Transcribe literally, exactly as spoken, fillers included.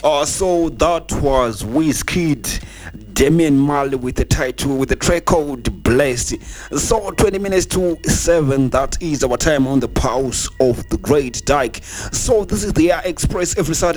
Uh, so that was Wizkid, Damian Marley with the title, with the track called Blessed. So twenty minutes to seven, that is our time on the pulse of the Great Dyke. So this is the Air Express every Saturday.